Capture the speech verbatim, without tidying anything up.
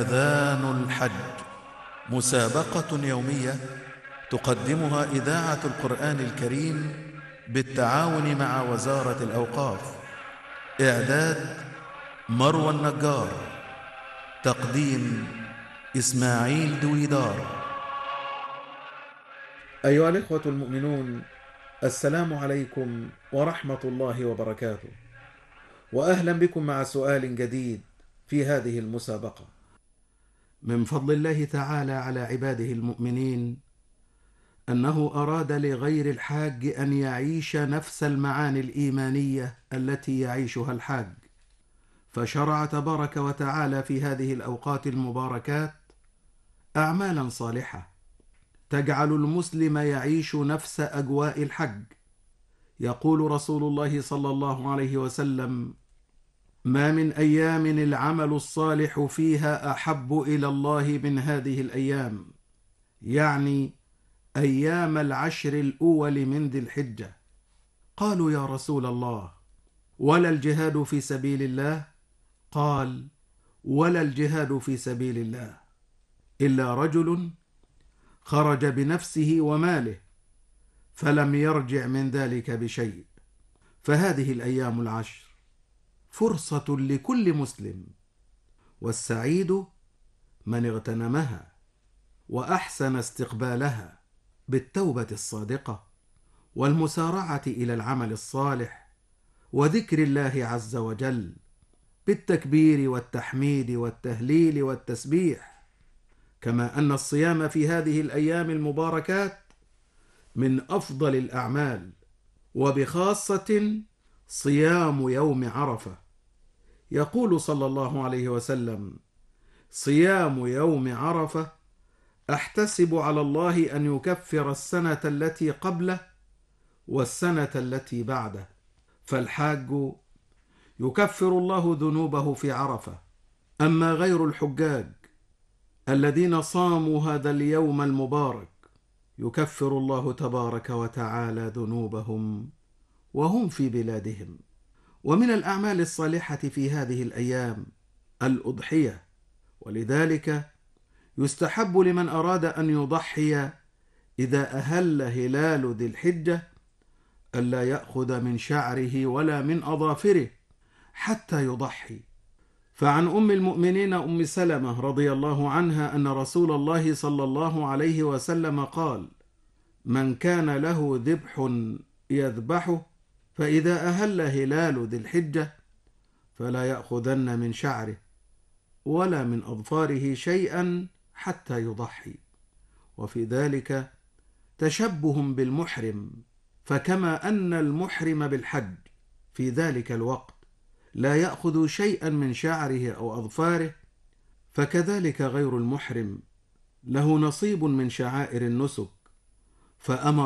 أذان الحج، مسابقة يومية تقدمها إذاعة القرآن الكريم بالتعاون مع وزارة الأوقاف. إعداد مروى النجار، تقديم إسماعيل دويدار. أيها الإخوة المؤمنون، السلام عليكم ورحمة الله وبركاته، وأهلا بكم مع سؤال جديد في هذه المسابقة. من فضل الله تعالى على عباده المؤمنين أنه أراد لغير الحاج أن يعيش نفس المعاني الإيمانية التي يعيشها الحاج، فشرع تبارك وتعالى في هذه الأوقات المباركات أعمالا صالحة تجعل المسلم يعيش نفس أجواء الحج. يقول رسول الله صلى الله عليه وسلم: ما من أيام العمل الصالح فيها أحب إلى الله من هذه الأيام، يعني أيام العشر الأول من ذي الحجة. قالوا: يا رسول الله، ولا الجهاد في سبيل الله؟ قال: ولا الجهاد في سبيل الله إلا رجل خرج بنفسه وماله فلم يرجع من ذلك بشيء. فهذه الأيام العشر فرصة لكل مسلم، والسعيد من اغتنمها وأحسن استقبالها بالتوبة الصادقة والمسارعة إلى العمل الصالح وذكر الله عز وجل بالتكبير والتحميد والتهليل والتسبيح. كما أن الصيام في هذه الأيام المباركات من أفضل الأعمال، وبخاصة صيام يوم عرفة. يقول صلى الله عليه وسلم: صيام يوم عرفة أحتسب على الله أن يكفر السنة التي قبله والسنة التي بعده. فالحاج يكفر الله ذنوبه في عرفة، أما غير الحجاج الذين صاموا هذا اليوم المبارك يكفر الله تبارك وتعالى ذنوبهم وهم في بلادهم. ومن الأعمال الصالحة في هذه الأيام الأضحية، ولذلك يستحب لمن أراد أن يضحي إذا أهل هلال ذي الحجة ألا يأخذ من شعره ولا من أظافره حتى يضحي. فعن أم المؤمنين أم سلمة رضي الله عنها أن رسول الله صلى الله عليه وسلم قال: من كان له ذبح يذبحه فإذا أهل هلال ذي الحجة فلا يأخذن من شعره ولا من أظفاره شيئا حتى يضحي. وفي ذلك تشبه بالمحرم، فكما أن المحرم بالحج في ذلك الوقت لا يأخذ شيئا من شعره أو أظفاره، فكذلك غير المحرم له نصيب من شعائر النسك. فأمر